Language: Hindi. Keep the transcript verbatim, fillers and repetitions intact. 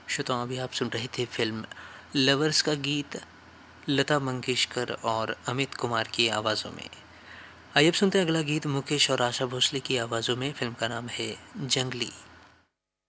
श्रोताओं, अभी आप सुन रहे थे फ़िल्म लवर्स का गीत लता मंगेशकर और अमित कुमार की आवाज़ों में। आइए अब सुनते हैं अगला गीत मुकेश और आशा भोसले की आवाज़ों में। फ़िल्म का नाम है जंगली।